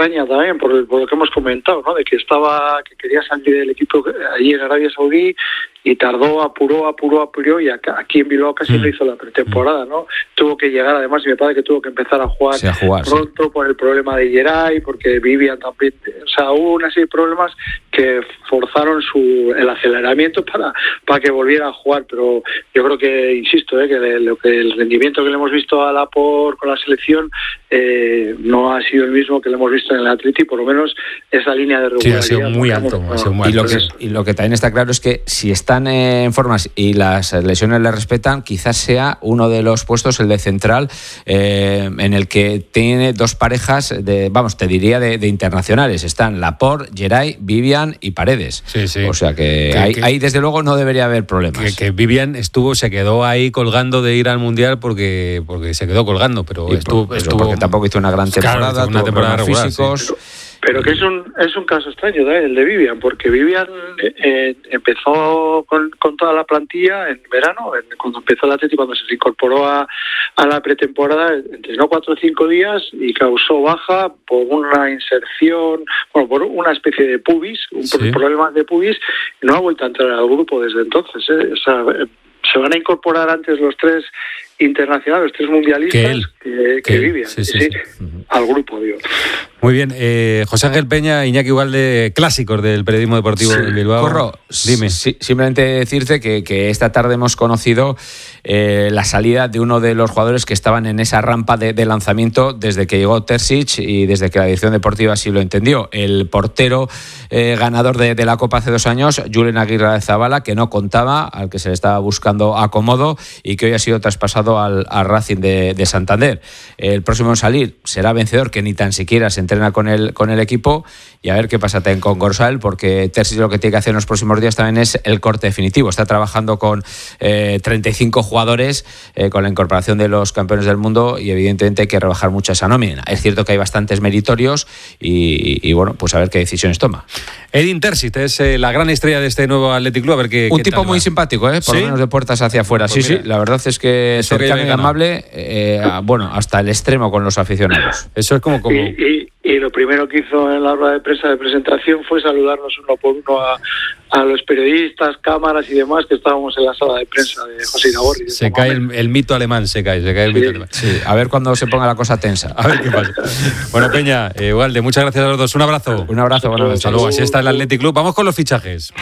extraña también por lo que hemos comentado, ¿no? De que quería salir del equipo allí en Arabia Saudí y tardó, apuró y aquí en Bilbao casi no hizo la pretemporada, ¿no? Tuvo que llegar, además, y me parece que tuvo que empezar a jugar pronto por el problema de Geray, porque Vivian también, o sea, hubo una serie de problemas que forzaron el aceleramiento para que volviera a jugar, pero yo creo que, insisto, que el rendimiento que le hemos visto a Laporte con la selección no ha sido el mismo que le hemos visto en el Atleti, por lo menos esa línea de regularidad. Sí, ha sido muy alto. Y lo que también está claro es que si están en formas y las lesiones le respetan, quizás sea uno de los puestos, el de central, en el que tiene dos parejas de internacionales. Están Laporte, Geray, Vivian y Paredes. Sí. O sea que ahí desde luego no debería haber problemas. Que Vivian se quedó ahí colgando de ir al Mundial porque se quedó colgando, pero estuvo porque tampoco hizo una gran temporada, claro, una temporada regular, físicos. Sí. Pero que es un caso extraño, el de Vivian, porque Vivian empezó con toda la plantilla en verano, cuando empezó el Atleti, cuando se incorporó a la pretemporada, entrenó 4 o 5 días y causó baja por una inserción, por una especie de pubis, problemas de pubis, y no ha vuelto a entrar al grupo desde entonces. O sea, se van a incorporar antes los 3 internacionales, 3 mundialistas que Vivian, al grupo, digo. Muy bien, José Ángel Peña, Iñaki Ugalde, clásicos del periodismo deportivo de Bilbao. Corro, dime. Simplemente decirte que esta tarde hemos conocido la salida de uno de los jugadores que estaban en esa rampa de lanzamiento desde que llegó Terzic y desde que la dirección deportiva así lo entendió. El portero ganador de la Copa hace 2 años, Julen Aguirrezabala, que no contaba, al que se le estaba buscando acomodo y que hoy ha sido traspasado al Racing de Santander. El próximo en salir será Vencedor, que ni tan siquiera se entrena con el equipo, y a ver qué pasa también con Gorsal, porque Terzic lo que tiene que hacer en los próximos días también es el corte definitivo. Está trabajando con 35 jugadores con la incorporación de los campeones del mundo, y evidentemente hay que rebajar mucho esa nómina. Es cierto que hay bastantes meritorios y bueno, pues a ver qué decisiones toma. Edin Terzic es la gran estrella de este nuevo Athletic Club. A ver qué tipo tal muy va. simpático, por lo menos de puertas hacia afuera. Pues sí, la verdad es que cercano y amable, hasta el extremo con los aficionados. Eso es como... Y lo primero que hizo en la rueda de prensa de presentación fue saludarnos uno por uno a los periodistas, cámaras y demás que estábamos en la sala de prensa de José Iragorri. Se cae el mito alemán, se cae el mito alemán. Sí, a ver cuando se ponga la cosa tensa. A ver qué pasa. Bueno, Peña, Ugalde, muchas gracias a los dos. Un abrazo. Un abrazo, buenas noches. Hasta luego. Así está el Athletic Club. Vamos con los fichajes.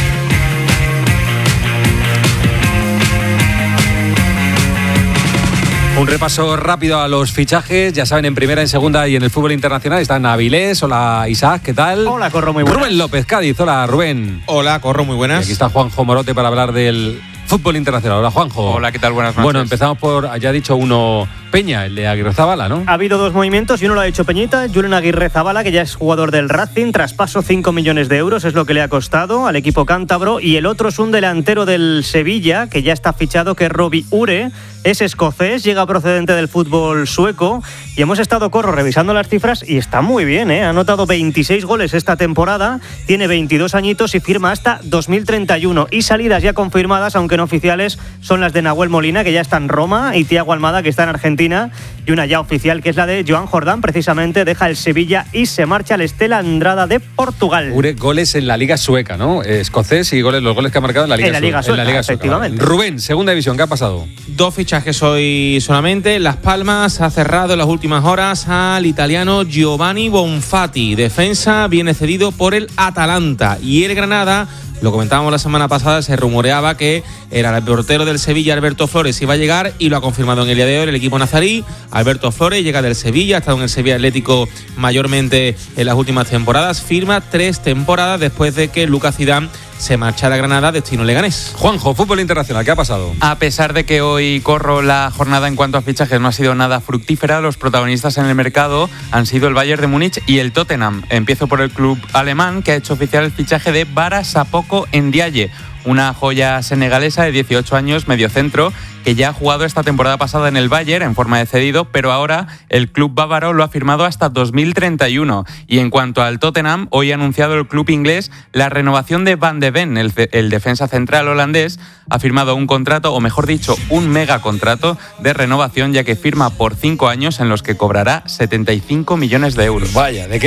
Un repaso rápido a los fichajes. Ya saben, en primera, en segunda y en el fútbol internacional están Avilés. Hola, Isaac, ¿qué tal? Hola, Corro, muy buenas. Rubén López, Cádiz. Hola, Rubén. Hola, Corro, muy buenas. Y aquí está Juanjo Morote para hablar del fútbol internacional. Hola, Juanjo. Hola, ¿qué tal? Buenas noches. Bueno, empezamos por, ya ha dicho uno, Peña, el de Aguirrezabala, ¿no? Ha habido 2 movimientos y uno lo ha hecho Peñita, Julen Aguirrezabala, que ya es jugador del Racing, traspaso 5 millones de euros, es lo que le ha costado al equipo cántabro, y el otro es un delantero del Sevilla, que ya está fichado, que es Robbie Ure, es escocés, llega procedente del fútbol sueco, y hemos estado, Corro, revisando las cifras y está muy bien, ha anotado 26 goles esta temporada, tiene 22 añitos y firma hasta 2031, y salidas ya confirmadas, aunque no oficiales, son las de Nahuel Molina, que ya está en Roma, y Thiago Almada, que está en Argentina, y una ya oficial, que es la de Joan Jordán, precisamente deja el Sevilla y se marcha al Stella Andrada de Portugal. Ure, goles en la Liga Sueca, ¿no? Escocés y los goles que ha marcado en la Liga Sueca. Efectivamente. Rubén, segunda división, ¿qué ha pasado? 2 fichajes hoy solamente. Las Palmas ha cerrado en las últimas horas al italiano Giovanni Bonfatti. Defensa viene cedido por el Atalanta. Y el Granada, lo comentábamos la semana pasada, se rumoreaba que era el portero del Sevilla, Alberto Flores, iba a llegar, y lo ha confirmado en el día de hoy el equipo nazarí. Alberto Flores llega del Sevilla, ha estado en el Sevilla Atlético mayormente en las últimas temporadas, firma 3 temporadas después de que Lucas Zidane se marchara a Granada, destino leganés. Juanjo, fútbol internacional, ¿qué ha pasado? A pesar de que hoy, Corro, la jornada en cuanto a fichajes no ha sido nada fructífera, los protagonistas en el mercado han sido el Bayern de Múnich y el Tottenham. Empiezo por el club alemán, que ha hecho oficial el fichaje de Bara Sapoko Ndiaye, una joya senegalesa de 18 años, mediocentro, que ya ha jugado esta temporada pasada en el Bayern en forma de cedido, pero ahora el club bávaro lo ha firmado hasta 2031. Y en cuanto al Tottenham, hoy ha anunciado el club inglés la renovación de Van de Ven, el defensa central holandés, ha firmado un contrato, o mejor dicho, un megacontrato de renovación, ya que firma por 5 años en los que cobrará 75 millones de euros. Vaya, ¿de qué